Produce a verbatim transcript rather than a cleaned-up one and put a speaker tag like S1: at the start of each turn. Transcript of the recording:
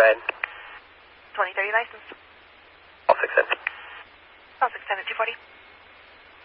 S1: ahead.
S2: twenty thirty license.
S1: All six ten.
S2: All six ten at two forty.